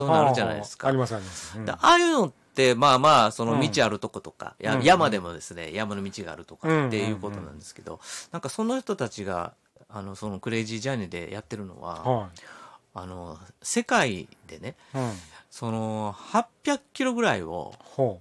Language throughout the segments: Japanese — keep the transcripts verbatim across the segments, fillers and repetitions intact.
なるじゃないですか。 ありますあります。 ああいうのって、まあまあ、その道あるとことか、うん、山でもですね、山の道があるとかっていうことなんですけど、なんかその人たちが、あの、そのクレイジージャーニーでやってるのは、はい、あの、世界でね、うん、その、はっぴゃくキロぐらいを、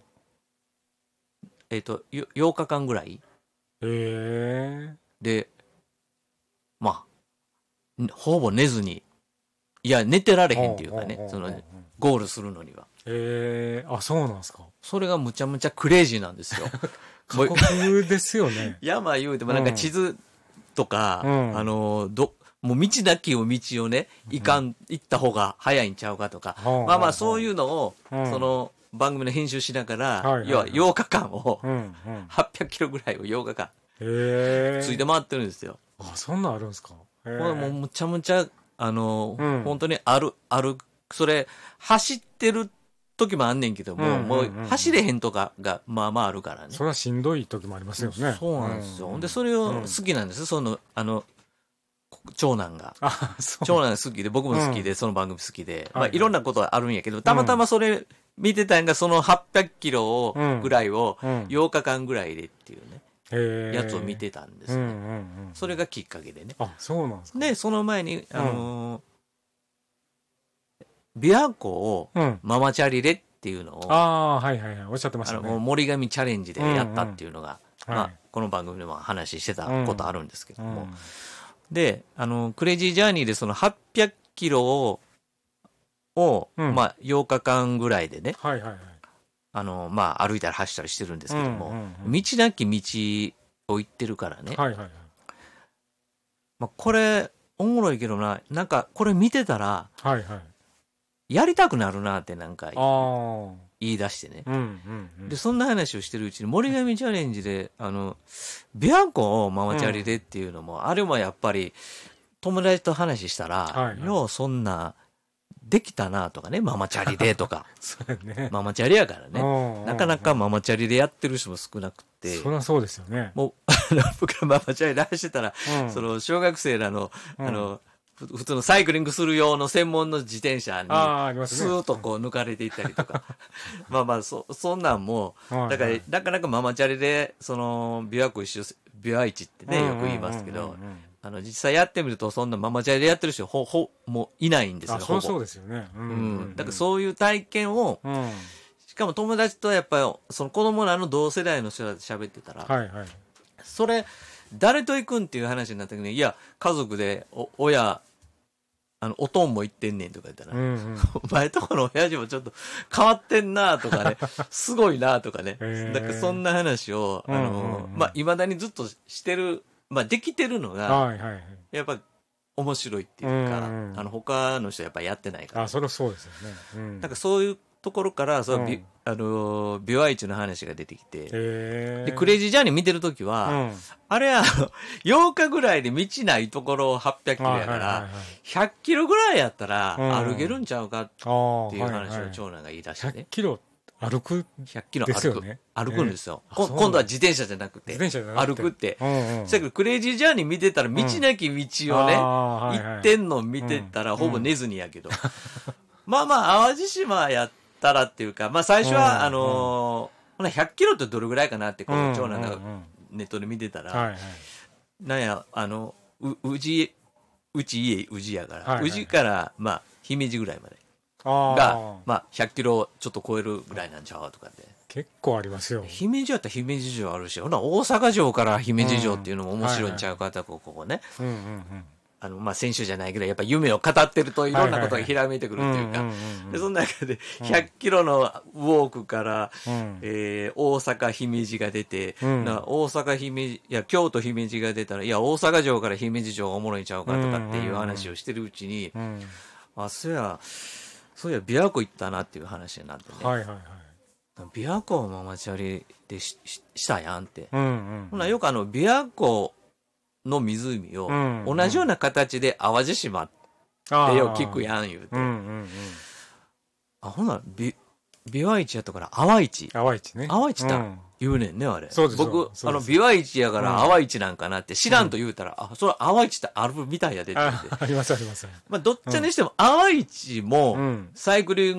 えっと、ようかかんぐらいへで、まあ、ほぼ寝ずに、いや、寝てられへんっていうかね、その、ゴールするのには。 へえー、あ、そうなんですか。 それがむちゃむちゃクレイジーなんですよ。 過酷ですよね。 山言うてもなんか地図とか、うん、あの、ど、もう道なきを道をね、行かん、行った方が早いんちゃうかとか、うん、まあまあそういうのを、うん、その番組の編集しながら、はいはいはい、要はようかかんを、うんうん、はっぴゃくキロぐらいをようかかん、へついて回ってるんですよ。 あ、そんなんあるんですか。 これもうむちゃむちゃ、あの、うん、本当にある、ある、それ、走ってる時もあんねんけども、うんうんうんうん、もう走れへんとかがまあまああるからね。 それはしんどい時もありますよね。 そうなんですよ。うんうん、で、それを好きなんです、その、あの、長男が。 あ、そう。 長男好きで、僕も好きで、うん、その番組好きで、まあいろんなことはあるんやけど、たまたまそれ見てたんが、そのはっぴゃくキロを、ぐらいをようかかんぐらいでっていうね。やつを見てたんですね、うんうんうん、それがきっかけでね。 あ、そうなんですか。 で、その前に、あのー、琵琶湖をママチャリでっていうのを、うん、 ああ、はいはいはい、おっしゃってましたね。 あの、森上チャレンジでやったっていうのが、うんうん、まあ、はい、この番組でも話してたことあるんですけども。うんうん、で、あの、クレイジージャーニーでそのはっぴゃくキロを、を、うん、まあ、ようかかんぐらいでね、はいはいはい、あの、まあ、歩いたり走ったりしてるんですけども、うんうんうん、道なき道を行ってるからね。はいはいはい。まあ、これ、おもろいけどな、なんか、これ見てたら、はいはい。やりたくなるなってなんか言い出してね、うんうんうん。で、そんな話をしてるうちに、森上チャレンジで、あの、琵琶湖をママチャリでっていうのも、うん、あれもやっぱり、友達と話したら、はいはい、ようそんな、できたなとかね、ママチャリでとか。 そうね、 ママチャリやからね。なかなかママチャリでやってる人も少なくて。 そりゃそうですよね。 もう、僕がママチャリで走ってたら、うん、その、小学生らの、うん、あの、普通のサイクリングする用の専門の自転車に、スーッとこう抜かれていったりとか。まあまあ、そ、そんなんも、だから、なかなかママチャリで、その、琵琶湖一周、琵琶市ってね、よく言いますけど、あの、実際やってみると、そんなママチャリでやってる人、ほ、ほ、もういないんですよ、 あ、そうそうですよね。 うん。うん、だからそういう体験を、うん、しかも友達とやっぱり、その子供らの同世代の人だと喋ってたら、はいはい。それ、誰と行くんっていう話になった時に、いや、家族で、お、親、あの、おとんも行ってんねんとか言ったら、うんうん、お前とこの親父もちょっと変わってんなとかね、すごいなとかね、だからそんな話を、あの、うんうんうん、まあ、未だにずっとしてる、まあ、できてるのが、はいはいはい、やっぱ面白いっていうか、うんうん、あの、他の人はやっぱやってないから。 あ、それはそうですよね。 うん、なんかそういうところから、そう、うん、あの、琵琶市の話が出てきて、で、クレイジージャーニー見てるときは、うん、あれは、ようかぐらいで道ないところはっぴゃくキロやから、はいはいはい、ひゃっキロぐらいやったら歩けるんちゃうかっていう話を長男が言い出してね。 ひゃっキロ歩くひゃっキロ歩く、ね、歩くんですよ、えー、今度は自転車じゃなくて歩くって、うんうん、そやけどクレイジージャーニー見てたら道なき道をね、うん、行ってんの見てたら、うん、ほぼ寝ずにやけど、うん、まあまあ淡路島やったらっていうか、まあ最初は、うん、あのー、ひゃっキロってどれぐらいかなってこう、うん、長男がネットで見てたら、はいはい、なんやあのううちうち家宇治やから、はいはい、宇治からまあ姫路ぐらいまでが、まあ、ひゃっキロちょっと超えるぐらいなんちゃうとかで。 結構ありますよ。 姫路やったら姫路城あるし、ほな、大阪城から姫路城っていうのも面白いんちゃうか、うんはいはい、ここね。うんうんうん。あの、まあ、選手じゃないけど、やっぱ夢を語ってるといろんなことがひらめいてくるっていうか、で、その中でひゃっキロのウォークから、うん、えー、大阪姫路が出て、うん、な大阪姫路、いや、京都姫路が出たら、いや、大阪城から姫路城がおもろいんちゃうかとかっていう話をしてるうちに、うんうんうん、あ、そうや、そういや、琵琶湖行ったなっていう話になってね。はいはいはい。琵琶湖をママチャリで し, し, したやんって。うんうん、ほな、よくあの、琵琶湖の湖を同じような形で淡路島ってよく聞くやん言うて。うんうんうん、あ、ほな、び、 ビワイチやったから、淡市。 淡市ね。 淡市だ、 うん言うねんね、あれ。 そうです僕、 そうですあの、ビワイチやからうん淡市なんかなって知らんと言うたら、あ、それ淡市ってあるみたいやでって言って。 あありますあります。 まあ、どっちにしても、淡市もうん、 サイクリング